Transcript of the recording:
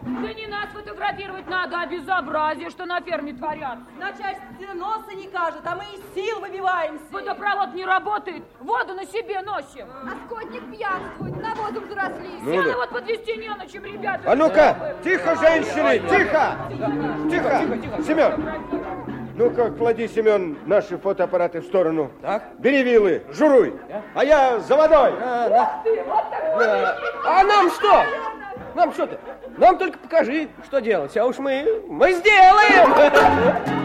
Да не нас фотографировать надо, а безобразие, что на ферме творят. Начальство носа не кажет, а мы из сил выбиваемся. Водопровод не работает, воду на себе носим. А скотник пьянствует, на воду взросли. Сено вот подвезти не на чем, ребята. А ну-ка, тихо, женщины, тихо! Тихо, Семен! Ну-ка, клади, Семен, наши фотоаппараты в сторону. Так. Бери вилы, журуй. А я за водой. А нам что? Нам что-то? Нам только покажи, что делать, а уж мы сделаем!